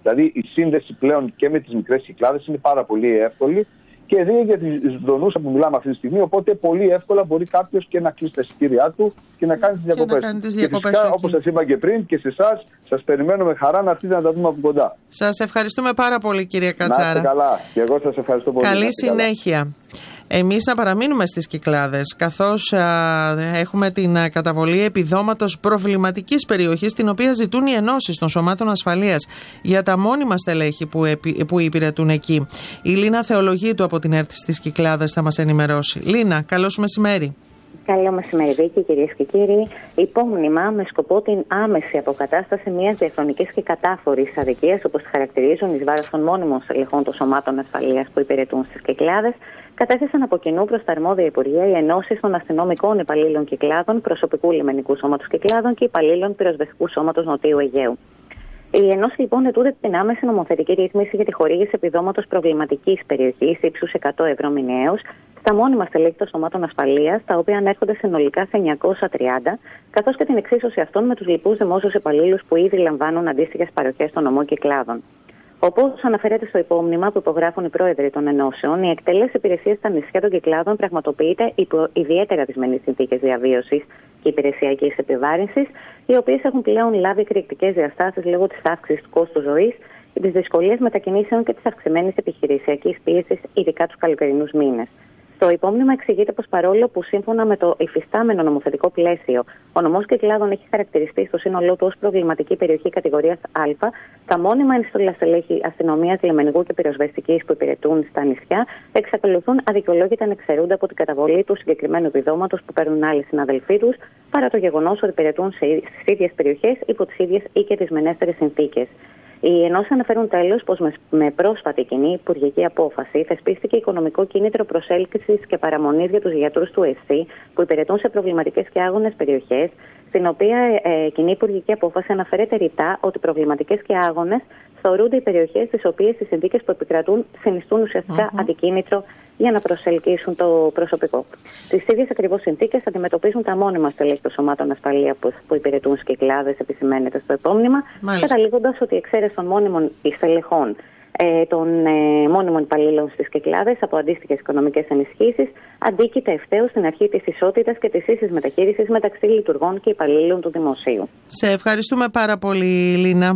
Δηλαδή η σύνδεση πλέον και με τις μικρές Κυκλάδες είναι πάρα πολύ εύκολη και ιδίω για τη Δονούσα που μιλάμε αυτή τη στιγμή. Οπότε πολύ εύκολα μπορεί κάποιος και να κλείσει τα εισιτήριά του και να κάνει τις διακοπές. Και φυσικά, όπως σας είπα και πριν, και σε εσάς, σας περιμένω με χαρά να έρθετε να τα δούμε από κοντά. Σας ευχαριστούμε πάρα πολύ, κύριε Κατσάρα. Να είστε καλά. Και εγώ σας ευχαριστώ πολύ. Καλή συνέχεια. Εμείς να παραμείνουμε στις Κυκλάδες, καθώς έχουμε την καταβολή επιδόματος προβληματικής περιοχής, την οποία ζητούν οι ενώσεις των σωμάτων ασφαλείας για τα μόνιμα στελέχη που υπηρετούν εκεί. Η Λίνα Θεολογίτου από την ΕΡΤ στις Κυκλάδες θα μας ενημερώσει. Λίνα, καλώς μεσημέρι. Καλό μεσημέρι, Βίκη, κυρίες και κύριοι. Υπόμνημα με σκοπό την άμεση αποκατάσταση μιας διαχρονικής και κατάφορης αδικίας, όπως τη χαρακτηρίζουν, εις βάρος των μόνιμων στελεχών των σωμάτων ασφαλείας που υπηρετούν στις Κυκλάδες, κατέθεσαν από κοινού προς τα αρμόδια Υπουργεία οι ενώσεις των αστυνομικών υπαλλήλων Κυκλάδων, προσωπικού λιμενικού σώματος Κυκλάδων και υπαλλήλων πυροσβεστικού σώματος Νοτίου Αιγαίου. Οι ενώσεις λοιπόν αιτούνται την άμεση νομοθετική ρύθμιση για τη χορήγηση επιδόματος προβληματικής περιοχής ύψους 100 ευρώ μηνιαίως στα μόνιμα στελέχη των σωμάτων ασφαλείας, τα οποία ανέρχονται συνολικά σε 930, καθώς και την εξίσωση αυτών με τους λοιπούς δημόσιους υπαλλήλους που ήδη λαμβάνουν αντίστοιχες παροχές στον νομό Κυκλάδων. Όπως αναφέρεται στο υπόμνημα που υπογράφουν οι πρόεδροι των ενώσεων, η εκτέλεση υπηρεσίας στα νησιά των Κυκλάδων πραγματοποιείται υπό ιδιαίτερα δυσμενείς συνθήκες διαβίωσης και υπηρεσιακής επιβάρυνσης, οι οποίες έχουν πλέον λάβει εκρηκτικές διαστάσεις λόγω της αύξησης του κόστου ζωής, τις δυσκολίες μετακινήσεων και της αυξημένης επιχειρησιακής πίεσης, ειδικά τους καλοκαιρινούς μήνες. Το υπόμνημα εξηγείται πως παρόλο που σύμφωνα με το υφιστάμενο νομοθετικό πλαίσιο ο νομός Κυκλάδων έχει χαρακτηριστεί στο σύνολό του ως προβληματική περιοχή κατηγορίας Α, τα μόνιμα ενστολά στελέχη αστυνομίας, λιμενικού και πυροσβεστικής που υπηρετούν στα νησιά εξακολουθούν αδικαιολόγητα να εξαιρούνται από την καταβολή του συγκεκριμένου επιδόματος που παίρνουν άλλοι συναδελφοί τους, παρά το γεγονός ότι υπηρετούν στις ίδιες περιοχές υπό τις ίδιες ή και δυσμενέστερες συνθήκες. Οι ενώσεις αναφέρουν τέλος πως με πρόσφατη κοινή υπουργική απόφαση θεσπίστηκε οικονομικό κίνητρο προσέλκυσης και παραμονής για τους γιατρούς του ΕΣΥ που υπηρετούν σε προβληματικές και άγονες περιοχές, στην οποία κοινή υπουργική απόφαση αναφέρεται ρητά ότι προβληματικές και άγονες θεωρούνται οι περιοχές στις οποίες οι συνθήκες που επικρατούν συνιστούν ουσιαστικά αντικίνητρο για να προσελκύσουν το προσωπικό. Τις ίδιες ακριβώς συνθήκες αντιμετωπίζουν τα μόνιμα στελέχη των σωμάτων ασφαλείας που υπηρετούν στις Κυκλάδες, επισημαίνεται στο υπόμνημα, καταλήγοντας ότι η εξαίρεση των μόνιμων στελεχών των μόνιμων υπαλλήλων στις Κυκλάδες από αντίστοιχες οικονομικές ενισχύσεις αντίκειται ευθέως στην αρχή της ισότητας και της ίσης μεταχείρισης μεταξύ λειτουργών και υπαλλήλων του δημοσίου. Σε ευχαριστούμε πάρα πολύ, Λίνα.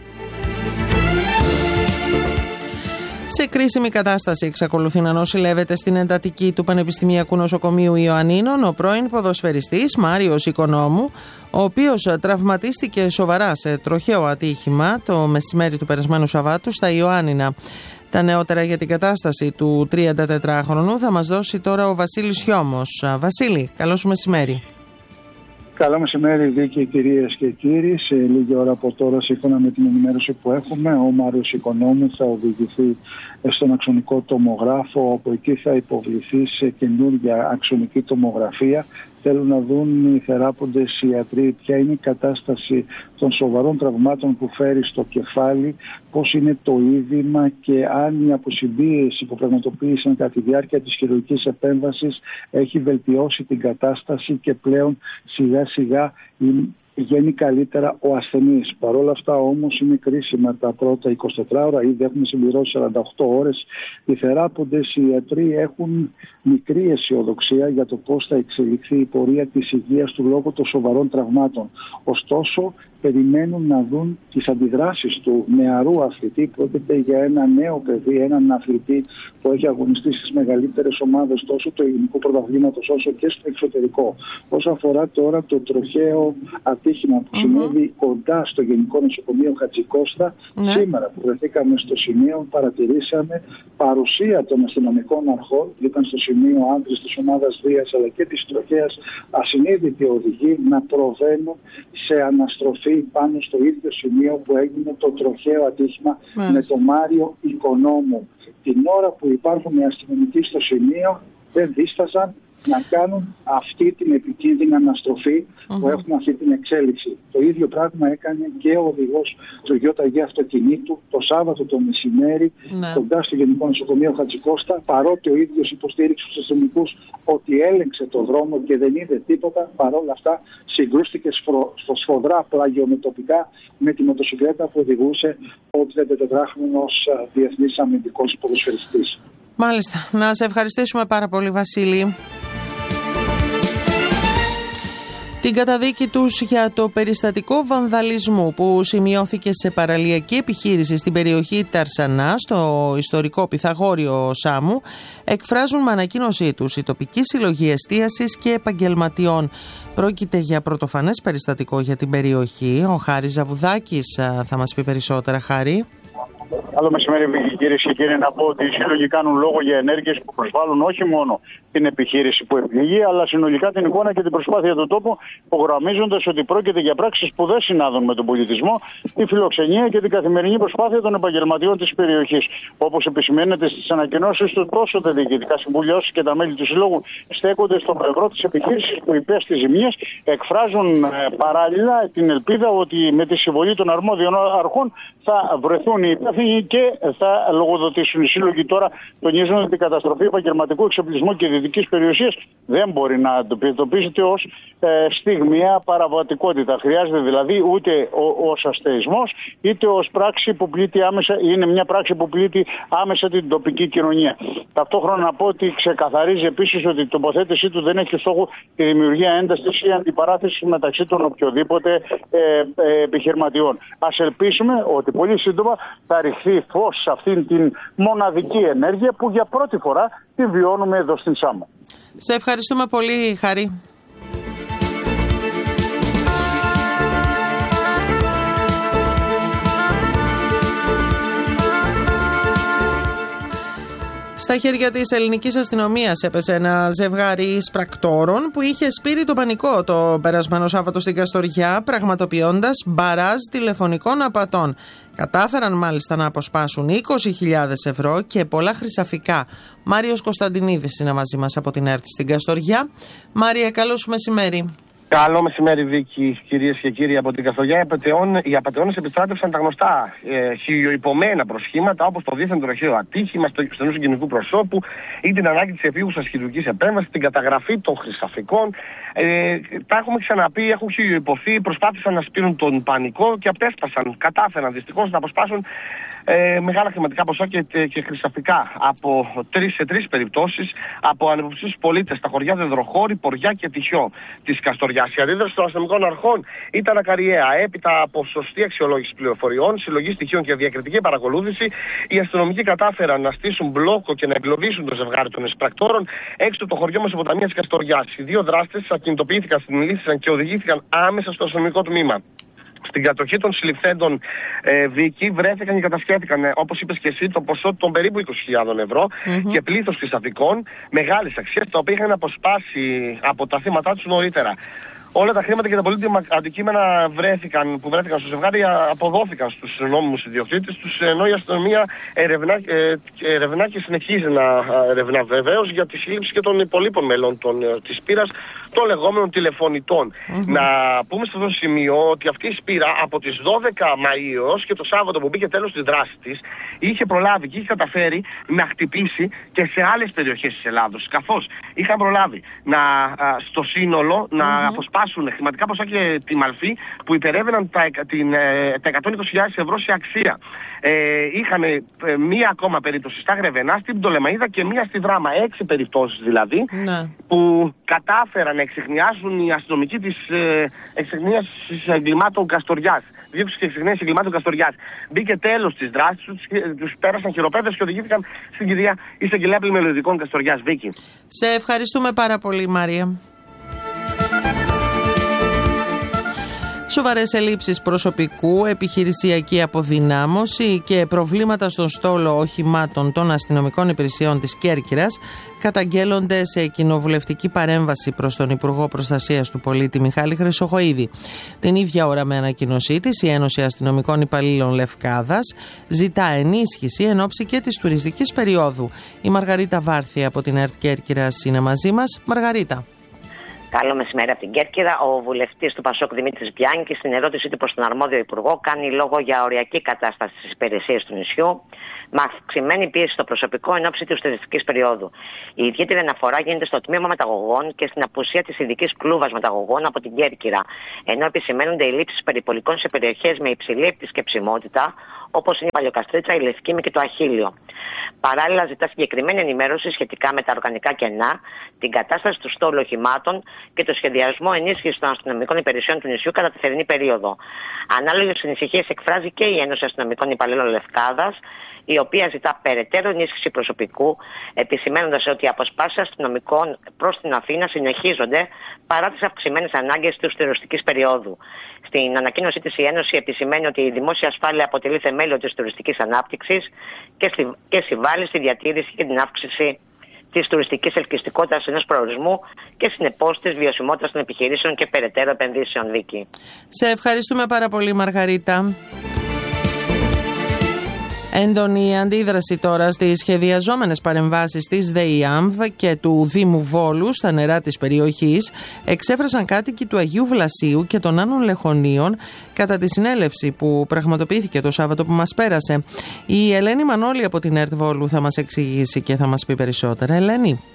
Σε κρίσιμη κατάσταση εξακολουθεί να νοσηλεύεται στην εντατική του Πανεπιστημιακού Νοσοκομείου Ιωαννίνων ο πρώην ποδοσφαιριστής Μάριος Οικονόμου, ο οποίος τραυματίστηκε σοβαρά σε τροχαίο ατύχημα το μεσημέρι του περασμένου Σαββάτου στα Ιωάννινα. Τα νεότερα για την κατάσταση του 34χρονου θα μας δώσει τώρα ο Βασίλης Χιώμος. Βασίλη, καλώς μεσημέρι. Καλό μεσημέρι, Βίκη, κυρίες και κύριοι. Σε λίγη ώρα από τώρα, σύμφωνα με την ενημέρωση που έχουμε, ο Μάριος Οικονόμου θα οδηγηθεί στον αξονικό τομογράφο, όπου εκεί θα υποβληθεί σε καινούργια αξονική τομογραφία. Θέλουν να δουν οι θεράποντες ιατροί ποια είναι η κατάσταση των σοβαρών τραυμάτων που φέρει στο κεφάλι, πώς είναι το είδημα και αν η αποσυμπίεση που πραγματοποίησαν κατά τη διάρκεια της χειρουργικής επέμβασης έχει βελτιώσει την κατάσταση και πλέον σιγά σιγά πηγαίνει καλύτερα ο ασθενής. Παρ' όλα αυτά όμως είναι κρίσιμα τα πρώτα 24 ώρα, ήδη έχουμε συμπληρώσει 48 ώρες. Οι θεράποντες, οι ιατροί έχουν μικρή αισιοδοξία για το πώς θα εξελιχθεί η πορεία της υγείας του λόγω των σοβαρών τραυμάτων. Ωστόσο, περιμένουν να δουν τις αντιδράσεις του νεαρού αθλητή. Πρόκειται για ένα νέο παιδί, έναν αθλητή που έχει αγωνιστεί στις μεγαλύτερες ομάδες τόσο του ελληνικού πρωταθλήματος όσο και στο εξωτερικό. Όσον αφορά τώρα το τροχαίο ατύχημα που συνέβη κοντά στο Γενικό Νοσοκομείο Χατζικώστα, σήμερα που βρεθήκαμε στο σημείο παρατηρήσαμε παρουσία των αστυνομικών αρχών, ήταν στο σημείο άντρες της ομάδας Δίας αλλά και της τροχαίας ασυνείδητοι οδηγοί να προβαίνουν σε αναστροφή πάνω στο ίδιο σημείο που έγινε το τροχαίο ατύχημα με τον Μάριο Οικονόμου. Την ώρα που υπάρχουν οι αστυνομικοί στο σημείο δεν δίσταζαν να κάνουν αυτή την επικίνδυνη αναστροφή που έχουμε, αυτή την εξέλιξη. Το ίδιο πράγμα έκανε και ο οδηγός του ΙΓ αυτοκινήτου το Σάββατο το μεσημέρι κοντά στο Γενικό Νοσοκομείο Χατζικώστα, παρότι ο ίδιος υποστήριξε στους αστυνομικούς ότι έλεγξε το δρόμο και δεν είδε τίποτα. Παρόλα αυτά συγκρούστηκε στο σφοδρά πλαγιομετωπικά με τη μοτοσυκλέτα που οδηγούσε ο 34χρονος διεθνής αμυντικός ποδοσφαιριστής. Μάλιστα. Να σε ευχαριστήσουμε πάρα πολύ, Βασίλη. Την καταδίκη τους για το περιστατικό βανδαλισμού που σημειώθηκε σε παραλιακή επιχείρηση στην περιοχή Ταρσανά, στο ιστορικό Πυθαγόριο Σάμου, εκφράζουν με ανακοίνωσή τους η τοπική συλλογή εστίασης και επαγγελματιών. Πρόκειται για πρωτοφανές περιστατικό για την περιοχή. Ο Χάρης Ζαβουδάκης θα μας πει περισσότερα. Χάρη. Καλό μεσημέρι, κυρίες και κύριοι. Να πω ότι οι σύλλογοι κάνουν λόγο για ενέργειες που προσβάλλουν όχι μόνο την επιχείρηση που επληγεί, αλλά συνολικά την εικόνα και την προσπάθεια του τόπου, υπογραμμίζοντας ότι πρόκειται για πράξεις που δεν συνάδουν με τον πολιτισμό, τη φιλοξενία και την καθημερινή προσπάθεια των επαγγελματιών της περιοχής. Όπως επισημαίνεται στις ανακοινώσεις του, τόσο τα διοικητικά συμβούλια όσο και τα μέλη του Συλλόγου στέκονται στο πλευρό της επιχείρησης που υπέστη ζημίες, εκφράζουν παράλληλα την ελπίδα ότι με τη συμβολή των αρμόδιων αρχών θα βρεθούν οι υπεύθυνοι και θα λογοδοτήσουν. Οι σύλλογοι τώρα τονίζουν ότι η καταστροφή επαγγελματικού εξοπλισμού και δυτικής περιουσίας δεν μπορεί να αντιμετωπίζεται ως στιγμιαία παραβατικότητα. Χρειάζεται δηλαδή ούτε ως αστεϊσμός, είτε ως πράξη που πλήττει άμεσα, είναι μια πράξη που πλήττει άμεσα την τοπική κοινωνία. Ταυτόχρονα να πω ότι ξεκαθαρίζει επίσης ότι η τοποθέτησή του δεν έχει στόχο τη δημιουργία έντασης ή αντιπαράθεσης μεταξύ των οποιοδήποτε επιχειρηματιών. Ας ελπίσουμε ότι πολύ σύντομα θα ρηχθεί φως σε αυτήν την μοναδική ενέργεια που για πρώτη φορά την βιώνουμε εδώ στην Σάμο. Σε ευχαριστούμε πολύ, Χαρή. Στα χέρια της ελληνικής αστυνομίας έπεσε ένα ζευγάρι σπρακτόρων που είχε σπείρει το πανικό το περασμένο Σάββατο στην Καστοριά, πραγματοποιώντας μπαράζ τηλεφωνικών απατών. Κατάφεραν μάλιστα να αποσπάσουν 20.000 ευρώ και πολλά χρυσαφικά. Μάριος Κωνσταντινίδης είναι μαζί μας από την ΕΡΤ στην Καστοριά. Μάρια, καλό σου μεσημέρι. Καλό μεσημέρι, Βίκη, κυρίες και κύριοι από την Καστοριά. Οι απατεώνες επιστράτευσαν τα γνωστά χιλιοϊπωμένα προσχήματα, όπως το δίθεν τροχαίο ατύχημα στο νου κοινικού προσώπου ή την ανάγκη της επίγουσας χειρουργικής επέμβασης, την καταγραφή των χρυσαφικών. Τα έχουμε ξαναπεί, έχουν χιλιοϊπωθεί, προσπάθησαν να σπείρουν τον πανικό και απέσπασαν. Κατάφεραν δυστυχώς να αποσπάσουν μεγάλα χρηματικά ποσά και χρυσαφικά σε τρεις περιπτώσεις από ανυποψήφιους πολίτες στα χωριά Δεδροχώρη, Ποριά και Τυχιό της Καστοριάς. Η αντίδραση των αστυνομικών αρχών ήταν ακαριαία. Έπειτα από σωστή αξιολόγηση πληροφοριών, συλλογή στοιχείων και διακριτική παρακολούθηση, οι αστυνομικοί κατάφεραν να στήσουν μπλόκο και να εγκλωβίσουν το ζευγάρι των εισπρακτόρων έξω από το χωριό Μεσοποταμίας της Καστοριάς. Οι δύο δράστες ακινητοποιήθηκαν, συνελήφθησαν και οδηγήθηκαν άμεσα στο αστυνομικό τμήμα. Στην κατοχή των συλληφθέντων, Βίκη, βρέθηκαν και κατασχέθηκαν, όπως είπες και εσύ, το ποσό των περίπου 20.000 ευρώ και πλήθος χρυσαφικών μεγάλης αξίας, τα οποία είχαν αποσπάσει από τα θύματά τους νωρίτερα. Όλα τα χρήματα και τα πολύτιμα αντικείμενα που βρέθηκαν στο ζευγάρι αποδόθηκαν στους νόμιμους ιδιοκτήτες τους, ενώ η αστυνομία ερευνά και συνεχίζει να ερευνά βεβαίως για τη σύλληψη και των υπολείπων μελών της σπήρας των λεγόμενων τηλεφωνητών. Να πούμε σε αυτό το σημείο ότι αυτή η σπήρα από τις 12 Μαΐου έως και το Σάββατο που μπήκε τέλος της δράσης της είχε προλάβει και είχε καταφέρει να χτυπήσει και σε άλλες περιοχές της Ελλάδος, καθώς είχαν προλάβει στο σύνολο να αποσπάσουν χρηματικά ποσά και τη μαλφή που υπερεύαιναν τα 120.000 ευρώ σε αξία. Είχαν μία ακόμα περίπτωση στα Γρεβενά, στην Πτολεμαΐδα και μία στη Δράμα. 6 περιπτώσεις δηλαδή, που κατάφεραν να εξεχνιάσουν οι αστυνομικοί της εξεχνίασης εγκλημάτων Καστοριάς. Δίωξη και εξεχνίαση εγκλημάτων Καστοριάς. Μπήκε τέλος της δράσης, τους πέρασαν χειροπέδες και οδηγήθηκαν στην κηδεία εισαγγελέα πλημμυρικών Καστοριάς. Βίκη. Σε ευχαριστούμε πάρα πολύ, Μάρια. Σοβαρές ελλείψεις προσωπικού, επιχειρησιακή αποδυνάμωση και προβλήματα στον στόλο οχημάτων των αστυνομικών υπηρεσιών της Κέρκυρας καταγγέλλονται σε κοινοβουλευτική παρέμβαση προς τον Υπουργό Προστασίας του Πολίτη Μιχάλη Χρυσοχοΐδη. Την ίδια ώρα, με ανακοίνωσή της, η Ένωση Αστυνομικών Υπαλλήλων Λευκάδας ζητά ενίσχυση εν ώψη και της τουριστικής περίοδου. Η Μαργαρίτα Βάρθη από την ΕΡΤ Κέρκυρας είναι μαζί μας. Μαργαρίτα. Καλό μεσημέρι από την Κέρκυρα. Ο βουλευτής του Πασόκ Δημήτρης Μπιάνκης, στην ερώτησή του προς τον αρμόδιο υπουργό, κάνει λόγο για οριακή κατάσταση στις υπηρεσίες του νησιού, με αυξημένη πίεση στο προσωπικό εν ώψη της τουριστικής περίοδου. Η ιδιαίτερη αναφορά γίνεται στο τμήμα μεταγωγών και στην απουσία της ειδικής κλούβας μεταγωγών από την Κέρκυρα, ενώ επισημαίνονται οι λήψεις περιπολικών σε περιοχές με υψηλή επισκεψιμότητα, όπως είναι η Παλαιοκαστρίτσα, η Λευκήμη και το Αχίλιο. Παράλληλα, ζητά συγκεκριμένη ενημέρωση σχετικά με τα οργανικά κενά, την κατάσταση του στόλου οχημάτων και το σχεδιασμό ενίσχυσης των αστυνομικών υπηρεσιών του νησιού κατά τη θερινή περίοδο. Ανάλογες ανησυχίες εκφράζει και η Ένωση Αστυνομικών Υπαλλήλων Λευκάδας, η οποία ζητά περαιτέρω ενίσχυση προσωπικού, επισημαίνοντας ότι οι αποσπάσεις αστυνομικών προς την Αθήνα συνεχίζονται παρά τις αυξημένες ανάγκες της τουριστικής περίοδου. Στην ανακοίνωσή της, η Ένωση επισημαίνει ότι η δημόσια ασφάλεια αποτελεί θεμέλιο της τουριστικής ανάπτυξης και συμβάλλει στη διατήρηση και την αύξηση της τουριστικής ελκυστικότητας ενός προορισμού και συνεπώς της βιωσιμότητας των επιχειρήσεων και περαιτέρω επενδύσεων. Βίκη. Σε ευχαριστούμε πάρα πολύ, Μαργαρίτα. Έντονη αντίδραση τώρα στις σχεδιαζόμενες παρεμβάσεις της ΔΕΙΑΜΒ και του Δήμου Βόλου στα νερά της περιοχής εξέφρασαν κάτοικοι του Αγίου Βλασίου και των Άνων Λεχωνίων κατά τη συνέλευση που πραγματοποιήθηκε το Σάββατο που μας πέρασε. Η Ελένη Μανώλη από την ΕΡΤ Βόλου θα μας εξηγήσει και θα μας πει περισσότερα. Ελένη.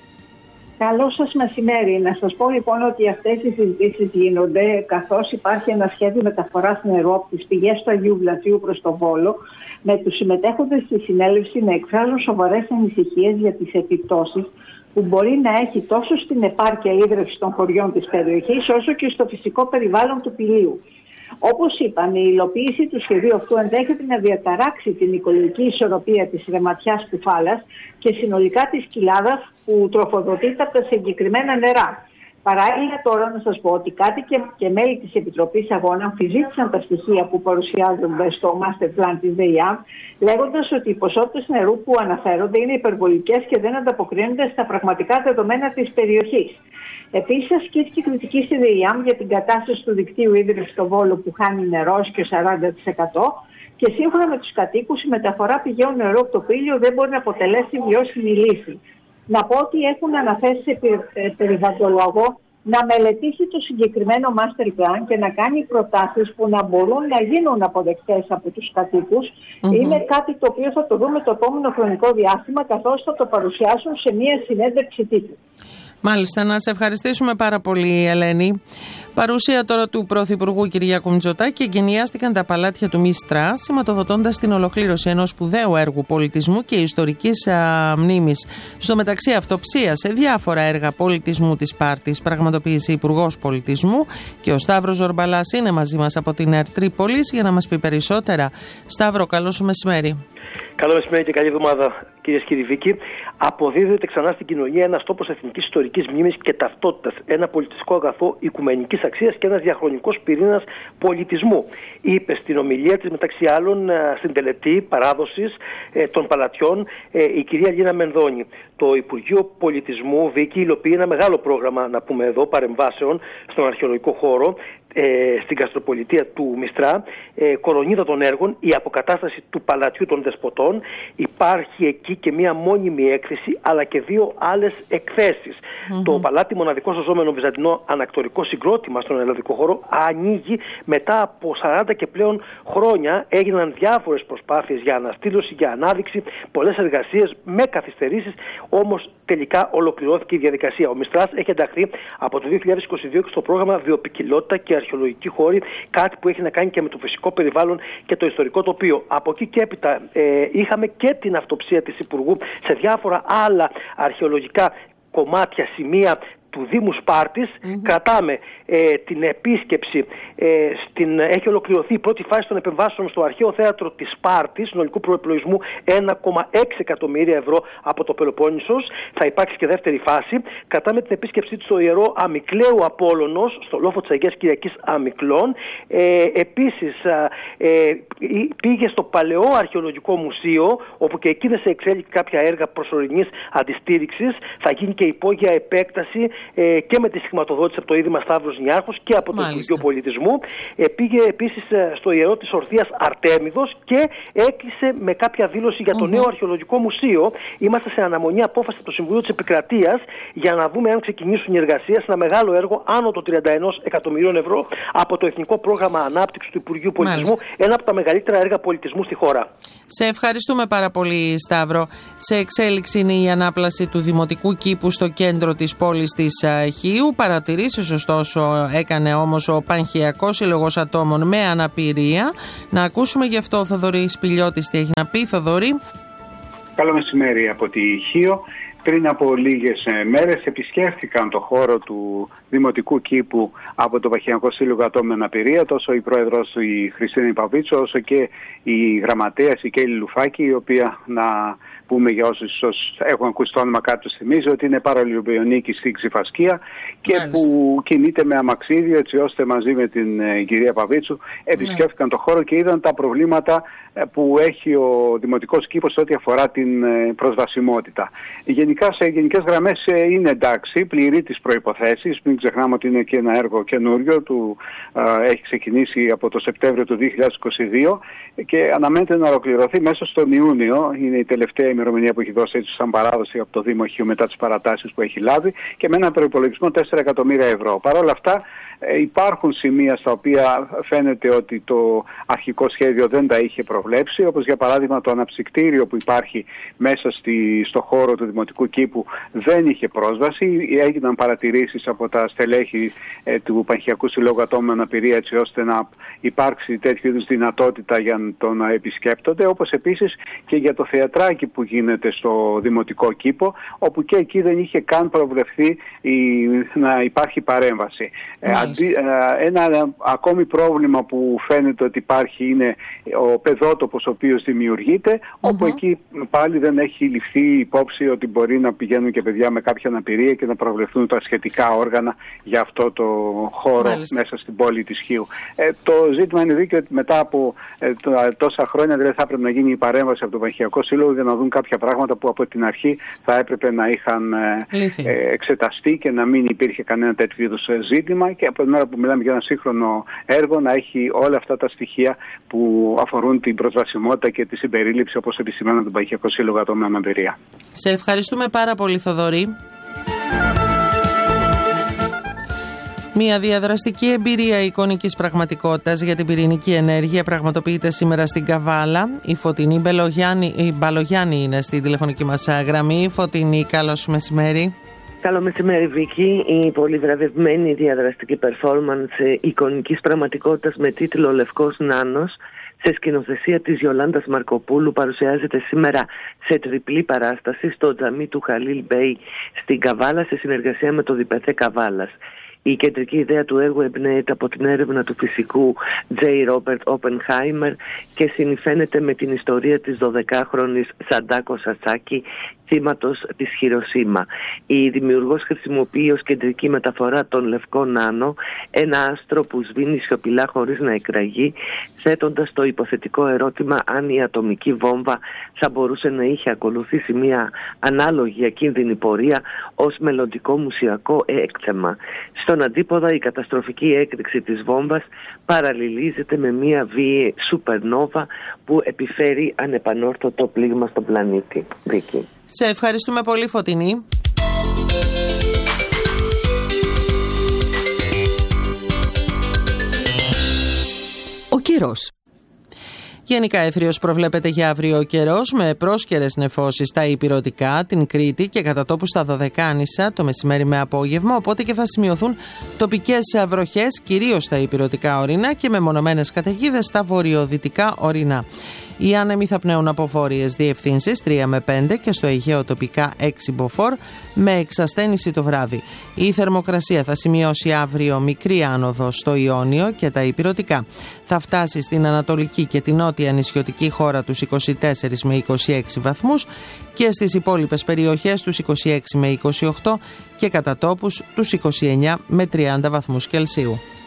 Καλό σας μεσημέρι. Να σας πω λοιπόν ότι αυτές οι συζητήσεις γίνονται καθώς υπάρχει ένα σχέδιο μεταφοράς νερού από τις πηγές του Αγίου Βλασίου προς το Βόλο, με τους συμμετέχοντες στη συνέλευση να εκφράζουν σοβαρές ανησυχίες για τις επιπτώσεις που μπορεί να έχει τόσο στην επάρκεια ίδρυυση των χωριών της περιοχής όσο και στο φυσικό περιβάλλον του Πηλίου. Όπως είπαν, η υλοποίηση του σχεδίου αυτού ενδέχεται να διαταράξει την οικολογική ισορροπία της ρεματιάς κουφάλας και συνολικά της κοιλάδας που τροφοδοτείται από τα συγκεκριμένα νερά. Παράλληλα, τώρα να σας πω ότι κάτοικοι και μέλη της Επιτροπής Αγώνα αμφισβήτησαν τα στοιχεία που παρουσιάζονται στο Master Plan της ΔΕΙΑΜ, λέγοντας ότι οι ποσότητες νερού που αναφέρονται είναι υπερβολικές και δεν ανταποκρίνονται στα πραγματικά δεδομένα της περιοχής. Επίσης, ασκήθηκε κριτική στη ΔΕΙΑΜ για την κατάσταση του δικτύου ίδρυυσης στο Βόλο που χάνει νερό και 40%. Και σύμφωνα με τους κατοίκους, η μεταφορά πηγαίου νερού από το Πήλιο δεν μπορεί να αποτελέσει βιώσιμη λύση. Να πω ότι έχουν αναθέσει σε περιβαλλοντολόγο να μελετήσει το συγκεκριμένο master plan και να κάνει προτάσεις που να μπορούν να γίνουν αποδεκτές από τους κατοίκους. Είναι κάτι το οποίο θα το δούμε το επόμενο χρονικό διάστημα, καθώς θα το παρουσιάσουν σε μία συνέντευξη τύπου. Μάλιστα, να σε ευχαριστήσουμε πάρα πολύ, Ελένη. Παρουσία τώρα του Πρωθυπουργού Κυριάκου Μητσοτάκη εγκαινιάστηκαν τα παλάτια του Μιστρά, σηματοδοτώντας την ολοκλήρωση ενός σπουδαίου έργου πολιτισμού και ιστορικής μνήμης. Στο μεταξύ, αυτοψία σε διάφορα έργα πολιτισμού της Σπάρτης πραγματοποίησε Υπουργός Πολιτισμού και ο Σταύρος Ζορμπαλάς είναι μαζί μας από την ΕΡΤ Τρίπολης για να μας πει περισσότερα. Σταύρο, καλό σου μεσημέρι. Καλό μεσημέρι και καλή εβδομάδα, κυρίες και κύριοι. Βίκη. Αποδίδεται ξανά στην κοινωνία ένας τόπος εθνικής ιστορικής μνήμης και ταυτότητας, ένα πολιτιστικό αγαθό οικουμενικής αξίας και ένας διαχρονικός πυρήνας πολιτισμού. Είπε στην ομιλία της, μεταξύ άλλων, στην τελετή παράδοσης των παλατιών, η κυρία Λίνα Μενδώνη. Το Υπουργείο Πολιτισμού, Βίκη, υλοποιεί ένα μεγάλο πρόγραμμα, να πούμε εδώ, παρεμβάσεων στον αρχαιολογικό χώρο, στην Καστροπολιτεία του Μιστρά, κορονίδα των έργων, η αποκατάσταση του παλατιού των Δεσποτών. Υπάρχει εκεί και μία μόνιμη έκθεση, αλλά και δύο άλλες εκθέσεις. Το παλάτι, μοναδικό σωζόμενο βυζαντινό ανακτορικό συγκρότημα στον ελλαδικό χώρο, ανοίγει μετά από 40 και πλέον χρόνια. Έγιναν διάφορες προσπάθειες για αναστήλωση, για ανάδειξη, πολλές εργασίες με καθυστερήσεις, όμως τελικά ολοκληρώθηκε η διαδικασία. Ο Μιστράς έχει ενταχθεί από το 2022 στο πρόγραμμα Βιοποικιλότητα και Αρχαιολογική Χώρη, κάτι που έχει να κάνει και με το φυσικό περιβάλλον και το ιστορικό τοπίο. Από εκεί και έπειτα είχαμε και την αυτοψία της Υπουργού σε διάφορα άλλα αρχαιολογικά κομμάτια, σημεία του Δήμου Σπάρτης. Κρατάμε την επίσκεψη, έχει ολοκληρωθεί η πρώτη φάση των επεμβάσεων στο Αρχαίο Θέατρο της Σπάρτης, συνολικού προεπλογισμού 1,6 εκατομμύρια ευρώ από το Πελοπόννησος. Θα υπάρξει και δεύτερη φάση. Κρατάμε την επίσκεψή του στο Ιερό Αμικλαίου Απόλλωνος, στο λόφο της Αγίας Κυριακής Αμικλών. Επίσης πήγε στο Παλαιό Αρχαιολογικό Μουσείο, όπου και εκεί δεν σε εξέλιξε κάποια έργα προσωρινής αντιστήριξης. Θα γίνει και υπόγεια επέκταση και με τη συγχρηματοδότηση από το Ίδρυμα Σταύρος Νιάρχος και από το Υπουργείο Πολιτισμού. Πήγε επίσης στο Ιερό της Ορθίας Αρτέμιδος και έκλεισε με κάποια δήλωση για το νέο Αρχαιολογικό Μουσείο. Είμαστε σε αναμονή απόφαση από το Συμβουλίο της Επικρατείας για να δούμε αν ξεκινήσουν οι εργασίες σε ένα μεγάλο έργο άνω των 31 εκατομμυρίων ευρώ από το Εθνικό Πρόγραμμα Ανάπτυξης του Υπουργείου Πολιτισμού. Ένα από τα μεγαλύτερα έργα πολιτισμού στη χώρα. Σε ευχαριστούμε πάρα πολύ, Σταύρο. Σε εξέλιξη είναι η ανάπλαση του Δημοτικού Κήπου στο κέντρο της πόλης της Χίου. Παρατηρήσεις, ωστόσο, έκανε όμως ο Πανχιακός Σύλλογος Ατόμων με Αναπηρία. Να ακούσουμε γι' αυτό ο Θοδωρής Σπηλιώτης τι έχει να πει. Θοδωρή. Καλό μεσημέρι από τη Χίο. Πριν από λίγες μέρες επισκέφθηκαν το χώρο του Δημοτικού Κήπου από το Πανχιακό Σύλλογο Ατόμων με Αναπηρία, τόσο η πρόεδρος του η Χριστίνα Παβίτσο, όσο και η γραμματέας η Κέλλη Λουφάκη, η οποία, να πούμε για όσους έχουν ακούσει το όνομα κάποιος θυμίζει, ότι είναι παραλιομπιονίκη στην Ξηφασκία και που κινείται με αμαξίδιο, έτσι ώστε μαζί με την κυρία Παβίτσου επισκέφθηκαν το χώρο και είδαν τα προβλήματα που έχει ο Δημοτικός Κήπος ό,τι αφορά την προσβασιμότητα. Γενικά, σε γενικές γραμμές είναι εντάξει, πληρεί τις προϋποθέσεις. Μην ξεχνάμε ότι είναι και ένα έργο καινούριο, έχει ξεκινήσει από το Σεπτέμβριο του 2022 και αναμένεται να ολοκληρωθεί μέσα στον Ιούνιο. Είναι η τελευταία ημερομηνία που έχει δώσει έτσι σαν παράδοση από το Δήμο Χίου μετά τις παρατάσεις που έχει λάβει και με έναν προϋπολογισμό 4 εκατομμύρια ευρώ. Παρ' όλα αυτά υπάρχουν σημεία στα οποία φαίνεται ότι το αρχικό σχέδιο δεν τα είχε προβλέψει, όπως για παράδειγμα το αναψυκτήριο που υπάρχει μέσα στο χώρο του Δημοτικού Κήπου δεν είχε πρόσβαση. Έγιναν παρατηρήσεις από τα στελέχη του Πανχιακού Συλλόγου Ατόμων με Αναπηρία, έτσι ώστε να υπάρξει τέτοιου είδους δυνατότητα για το να επισκέπτονται, όπως επίσης και για το θεατράκι που γίνεται στο Δημοτικό Κήπο, όπου και εκεί δεν είχε καν προβλεφθεί να υπάρχει παρέμβαση. Ένα ακόμη πρόβλημα που φαίνεται ότι υπάρχει είναι ο παιδότοπος ο οποίος δημιουργείται, όπου εκεί πάλι δεν έχει ληφθεί υπόψη ότι μπορεί να πηγαίνουν και παιδιά με κάποια αναπηρία και να προβλεφθούν τα σχετικά όργανα για αυτό το χώρο μέσα στην πόλη της Χίου. Το ζήτημα είναι δίκαιο ότι μετά από τόσα χρόνια δηλαδή θα έπρεπε να γίνει η παρέμβαση από τον Πανχιακό Σύλλογο για να δουν κάποια πράγματα που από την αρχή θα έπρεπε να είχαν εξεταστεί και να μην υπήρχε κανένα τέτοιο είδους ζήτημα, και από την ώρα που μιλάμε για ένα σύγχρονο έργο να έχει όλα αυτά τα στοιχεία που αφορούν την προσβασιμότητα και τη συμπερίληψη, όπως επισημαίνουν τον Πανχιακό Σύλλογο Ατόμων με Αναπηρία. Σε ευχαριστούμε πάρα πολύ, Θοδωρή. Μια διαδραστική εμπειρία εικονικής πραγματικότητας για την πυρηνική ενέργεια πραγματοποιείται σήμερα στην Καβάλα. Η Φωτεινή Μπαλογιάννη είναι στη τηλεφωνική μας γραμμή. Φωτεινή, καλώς μεσημέρι. Καλό μεσημέρι, Βίκη. Η πολύ βραβευμένη διαδραστική performance εικονικής πραγματικότητας με τίτλο «Λευκός Νάνος» σε σκηνοθεσία της Γιολάντας Μαρκοπούλου παρουσιάζεται σήμερα σε τριπλή παράσταση στο τζαμί του Χαλίλ Μπέι στην Καβάλα σε συνεργασία με το ΔΠΘ Καβάλας. Η κεντρική ιδέα του έργου εμπνέεται από την έρευνα του φυσικού J. Robert Oppenheimer και συνυφαίνεται με την ιστορία της 12χρονης Σαντάκο Σατσάκη, θύματος της Χιροσίμα. Η δημιουργός χρησιμοποιεί ως κεντρική μεταφορά τον λευκό νάνο, ένα άστρο που σβήνει σιωπηλά χωρίς να εκραγεί, θέτοντας το υποθετικό ερώτημα αν η ατομική βόμβα θα μπορούσε να είχε ακολουθήσει μια ανάλογη ακίνδυνη πορεία ως μελλοντικό μουσιακό έκθεμα. Στον αντίποδα, η καταστροφική έκρηξη της βόμβας παραλληλίζεται με μια βίαιη σουπερνόβα που επιφέρει ανεπανόρθωτο πλήγμα στον πλανήτη. Βίκη. Σε ευχαριστούμε πολύ, Φωτεινή. Ο καιρός. Γενικά εύριος προβλέπεται για αύριο ο καιρός με πρόσκαιρες νεφώσεις στα ηπειρωτικά, την Κρήτη και κατά τόπου στα Δωδεκάνησα το μεσημέρι με απόγευμα, οπότε και θα σημειωθούν τοπικές βροχές κυρίως στα ηπειρωτικά ορεινά και μεμονωμένες καταιγίδες στα βορειοδυτικά ορεινά. Οι άνεμοι θα πνέουν από βόρειες διευθύνσεις 3 με 5 και στο Αιγαίο τοπικά 6 μποφόρ με εξασθένηση το βράδυ. Η θερμοκρασία θα σημειώσει αύριο μικρή άνοδο στο Ιόνιο και τα Ηπειρωτικά. Θα φτάσει στην ανατολική και την νότια νησιωτική χώρα τους 24 με 26 βαθμούς και στις υπόλοιπες περιοχές τους 26 με 28 και κατά τόπους τους 29 με 30 βαθμούς Κελσίου.